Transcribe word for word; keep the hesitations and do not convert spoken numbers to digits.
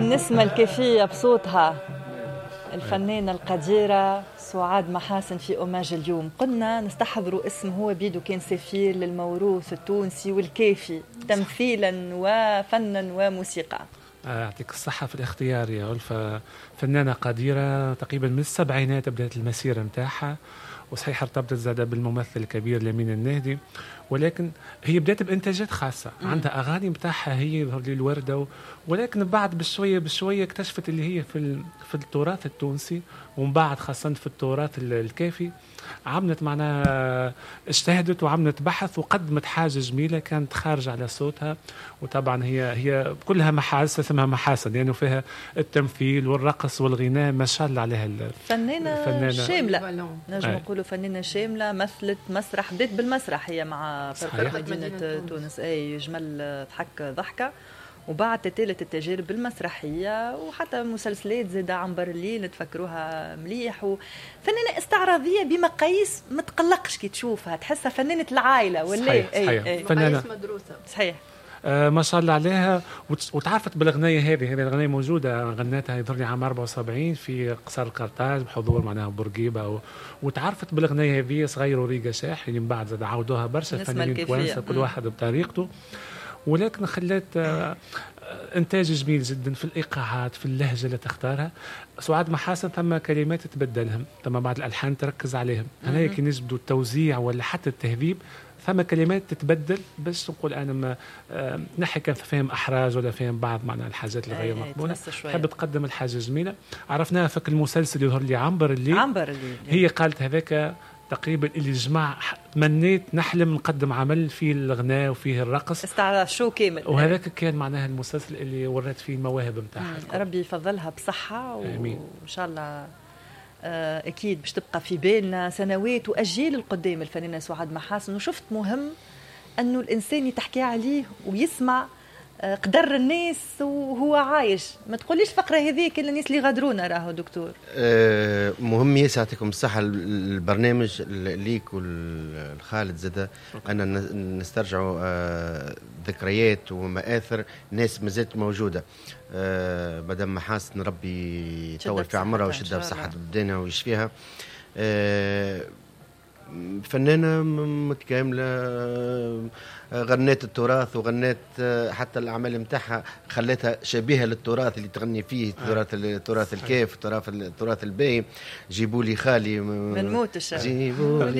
النسمة الكيفية بصوتها الفنانة القديرة سعاد محاسن في أوماج اليوم. قلنا نستحضروا اسم هو بيدو كان سفير للموروث التونسي والكيفي تمثيلا وفنا وموسيقى. يعطيك الصحة في الاختيار يا ألفة. فنانة قديرة تقريبا من السبعينات بدأت المسيرة متاعها، وصحيح ارتبطت زادة بالممثل الكبير لمين النهدي، ولكن هي بدأت بإنتاجات خاصة. م. عندها أغاني متاعها هي يظهر لي الوردة، ولكن بعد بشوية بشوية اكتشفت اللي هي في في التراث التونسي، ومن بعد خاصة في التراث الكافي عملت معناها اجتهدت وعملت بحث وقدمت حاجة جميلة كانت خارجة على صوتها. وطبعا هي هي كلها محاسن، اسمها محاسن يعني فيها التمثيل والرقص والغناء ما شاء الله عليها. فنانة, فنانة شاملة نجم نقولوا فنانة شاملة. مثلت مسرح، بدأت بالمسرح هي مع فرقة مدينة تونس اي جمل ضحك ضحكة، وبعد تتالت التجارب المسرحية وحتى مسلسلات زادة عنبر الليل نتفكروها مليح. وفنانة استعراضية بمقاييس ما تقلقش كي تشوفها، تحسها فنانة العائلة ولا صحيح, صحيح. اي فنانة مدروسة صحيح. آه ما شاء الله عليها. وتعرفت بالأغنية هذه هذه الأغنية موجودة غنتها يظهر لي عام أربعة وسبعين في قصر قرطاج بحضور معناها بورقيبة و... وتعرفت بالأغنية هذه صغير وريقة شاح اللي من بعد زاد عودوها برشا فنانين توانسة كل واحد بطريقته، ولكن خلت آه إنتاج جميل جدا في الإيقاعات في اللهجة اللي تختارها. سعاد محاسن ثم كلمات تبدلهم، ثم بعض الألحان تركز عليهم. هنا كي نجبدوا التوزيع ولا حتى التهذيب ثم كلمات تتبدل باش نقول انا ما آه نحكي كان فهم احراج ولا فهم بعض معناها الحاجات الغير مقبوله. حب تقدم الحاجه جميله عرفناها فك المسلسل يظهر لي عنبر الليل. عنبر الليل هي قالت هذاك تقريبا اللي جمع تمنيت نحلم نقدم عمل فيه الغناء وفيه الرقص استعراض شو كامل، وهذاك كان معناها المسلسل اللي ورت فيه المواهب نتاعها. ربي يفضلها بصحه وان شاء الله أكيد باش تبقى في بالنا سنوات وأجيال القدام الفنانة سعاد محاسن. وشفت مهم أنه الإنسان يتحكي عليه ويسمع قدر الناس وهو عايش، ما تقوليش فقرة هذيك إلا الناس اللي غادرونا راهو دكتور. أه مهم يسعدكم الصحة البرنامج ليك والخالد زادة أن نسترجعوا أه ذكريات ومآثر ناس ما زالت موجودة. أه مدام محاسن ربي يطول في عمرها ويشدها بصحة بدنها ويشفيها. أه فنانة متكاملة، غنات التراث وغنات حتى الأعمال متاعها خلتها شبيهة للتراث اللي تغني فيه، التراث التراث الكيف، التراث التراث الباهي. جيبوا لي خالي من موت الشعر، جيبوا